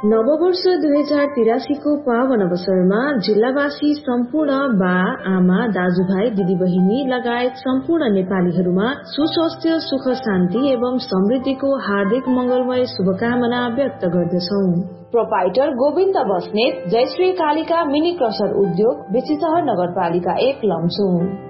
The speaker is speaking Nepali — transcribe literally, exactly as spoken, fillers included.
नववर्ष दुई हजार तिरासी को पावन अवसरमा जिल्लावासी सम्पूर्ण बा आमा दाजुभाइ दिदीबहिनी लगायत सम्पूर्ण नेपालीहरूमा सुस्वास्थ्य सुख शान्ति एवं समृद्धिको हार्दिक मंगलमय शुभकामना व्यक्त गर्दछौ। Proprietor Govind Basnet, Jayashree Kalika mini crusher उद्योग, बेसीसहर नगरपालिका एक लमजुङ।